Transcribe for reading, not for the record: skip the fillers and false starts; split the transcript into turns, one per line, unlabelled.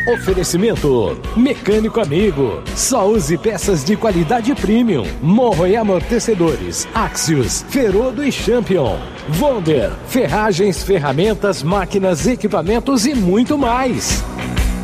Oferecimento Mecânico Amigo. Só use peças de qualidade premium. Morro e amortecedores, Axios, Ferodo e Champion. Wonder, ferragens, ferramentas, máquinas, equipamentos e muito mais.